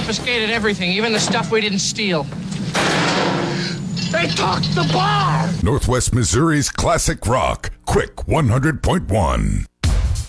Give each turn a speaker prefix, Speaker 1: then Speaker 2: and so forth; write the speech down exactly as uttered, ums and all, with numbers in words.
Speaker 1: confiscated everything, even the stuff we didn't steal.
Speaker 2: They took the bar!
Speaker 3: Northwest Missouri's classic rock, Quick one hundred point one.